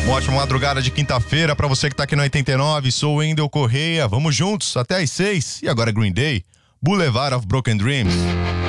Uma ótima madrugada de quinta-feira pra você que tá aqui no 89. Sou o Wendel Correia. Vamos juntos até às 6. E agora Green Day, Boulevard of Broken Dreams.